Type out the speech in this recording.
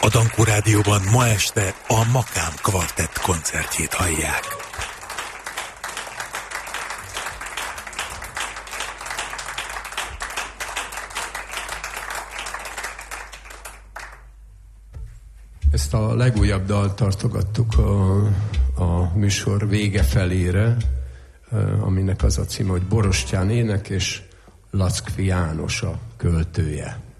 A Dankó Rádióban ma este a Makám Kvartett koncertjét hallják. Ezt a legújabb dalt tartogattuk a műsor vége felére, aminek az a címe, hogy Borostyán ének és Lackfi János a költője.